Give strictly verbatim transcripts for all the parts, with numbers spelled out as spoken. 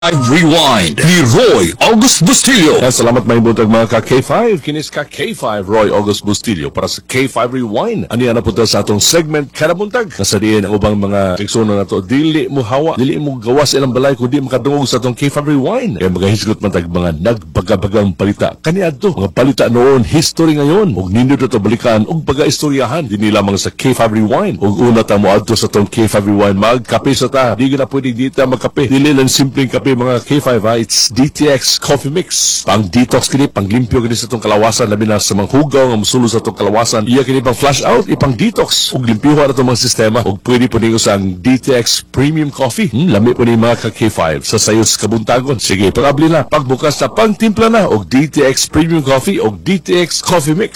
Rewind ni Roy August Bustillo. Yan, salamat may buntag mga ka K five. Kinis ka K five, Roy August Bustillo para sa K five Rewind. Ani na punta sa atong segment kada buntag. Nasadiin ang ubang mga eksono na to. Dili mo hawa, dili mo gawas ilang balay kundi makadungog sa atong K five Rewind. Kaya magahisgot man tag mga nagbagabagang balita. Kaniadto, mga balita noon, history ngayon. Ug nindot to balikan ug baga-istoryahan dinhi lamang sa K five Rewind. Ug una ta moadto sa atong K five Rewind, magkape sa ta. Di na pwede dita magkape. Dili lang simpleng kape mga K five ha, it's D T X Coffee Mix. Pang detox kini, pang limpyo kini sa itong kalawasan, labi na sa mga hugaw nga musulo sa itong kalawasan. Iya kini pang flush out, ipang detox. Ug limpyohan na itong mga sistema. Ug pwede po niyo sa D T X Premium Coffee. Hmm, lami po ni mga ka K five sa sayos kabuntagon. Sige, parabli na. Pagbukas na, pang timpla na. Og D T X Premium Coffee, og D T X Coffee Mix.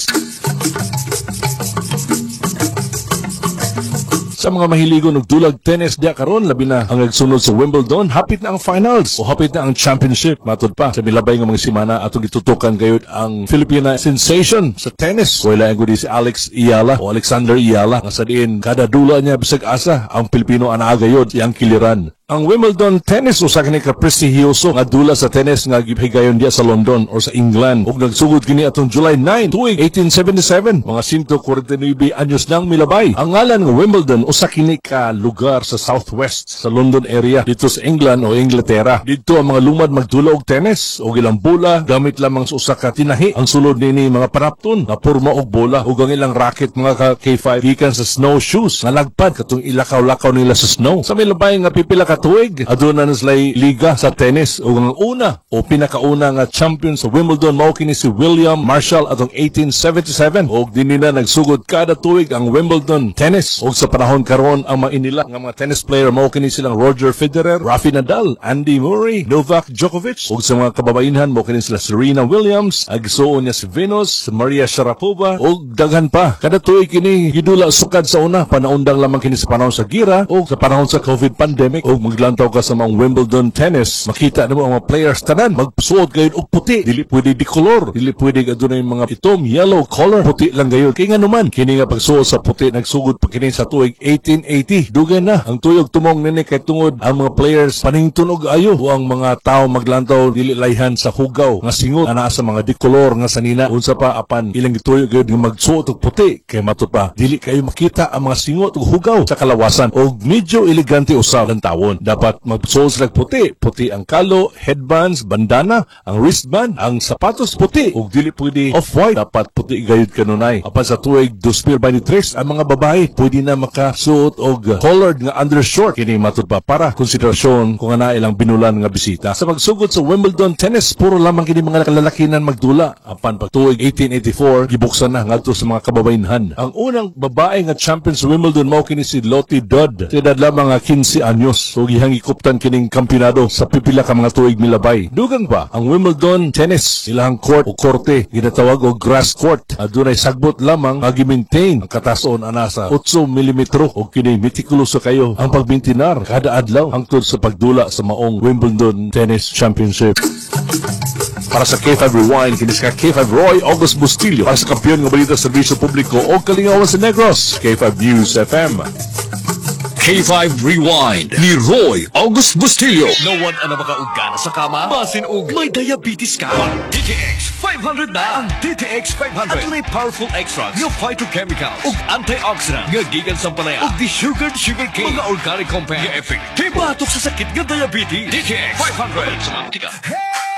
Sa mga mahiligon og dulag tennis diya karon, labi na ang nagsunod sa Wimbledon, hapit na ang finals o hapit na ang championship. Matod pa sa milabay nga mga semana atong gitutukan gayud ang Filipina sensation sa tennis. Wala ang gudi si Alex Iyala o Alexander Iyala nga sa diin kada dula niya bisag asa ang Pilipino ana gayud iyang kiliran. Ang Wimbledon tennis usa kini ka prestihiyoso nga dula sa tennis nga gihigayon diya sa London or sa England ug nagsugod kini atong July nine tuig eighteen seventy-seven, mga one hundred forty-nine anyos nang milabay. Ang ngalan nga Wimbledon usa kini ka lugar sa southwest sa London area dito sa England o Inglaterra. Dito ang mga lumad magdula og tennis og ilang bola gamit lamang sa usa ka tinahi. Ang sulod nini mga parapton na porma og bola ug ang ilang racket mga ka K five gikan sa snowshoes nga lagpad katong ilakaw-lakaw nila sa snow. Sa milabay nga pipila ka tuig aduna na sila'y liga sa tennis ug ang una o pinakauna nga champion sa Wimbledon mao kini si William Marshall atong eighteen seventy-seven ug dinhi na nagsugod kada tuig ang Wimbledon tennis. Ug sa panahon karon ang mga inila nga mga tennis player mao kini silang Roger Federer, Rafael Nadal, Andy Murray, Novak Djokovic ug sa mga kababayenhan mao kini sila Serena Williams, agsuon niya si Venus, Maria Sharapova ug daghan pa. Kada tuig kini gidula sukad sa una, panaundang lamang kini sa panahon sa gira ug sa panahon sa COVID pandemic. Ug maglantaw ka sa mga Wimbledon tennis, makita na mo ang mga players tanan magsuot gayud og puti, dili pwede di color, dili pwede adunay mga itom, yellow color, puti lang gayud. Kay nga naman kini nga pagsuot sa puti nagsugod pa kini sa tuig eighteen eighty. Dugay na ang tuyog tumong nini kay tungod ang mga players panington og ayo o ang mga tao maglantaw dili layhan sa hugaw nga singot ana sa mga di color nga sanina unsa pa apan ilang gituyog gayud nga magsuot og puti kay matud pa dili kayo makita ang mga singot ug hugaw sa kalawasan og medyo elegante usab ang tawon. Dapat magsuot sila puti, puti ang kalo, headbands, bandana, ang wristband, ang sapatos puti ug dili pwede off-white, dapat puti gayud kanunay. Apan sa tuig twenty twenty-three ang mga babae pwede na makasuot og colored nga undershort kini matud pa para konsiderasyon kung ana ilang binulan nga bisita. Sa magsugod sa Wimbledon tennis puro lamang kini mga kalalakinan magdula. Apan pag tuig eighteen eighty-four gibuksan na ngadto sa mga kababayenhan. Ang unang babae nga champion sa Wimbledon mao kini si Lottie Dod. Sa edad lamang nga fifteen anyos. So gihang ikuptan kining kampionado sa pipila ka mga tuig milabay. Dugang pa ang Wimbledon tennis ilahang court o korte ginatawag og grass court. Adunay sagbot lamang nga gi-maintain ang katason ana sa eight milimetro og kini meticuloso kayo ang pagbintinar kada adlaw hangtod sa pagdula sa maong Wimbledon Tennis Championship. Para sa K five Rewind, kinis ka K five Roy August Bustillo para sa kampiyon nga balita sa serbisyo publiko o kalingawan sa Negros, K five News F M. K five Rewind ni Roy August Bustillo. No one ang makaugana sa kama, basin og may diabetes ka. D T X five hundred na ang D T X five hundred. At may powerful extracts, yung phytochemicals ug antioxidant nga gikan sa palaya ug di sugared sugar cane, mga organic compound nga effective batok sa sakit nga diabetes. D T X five hundred sa mantika.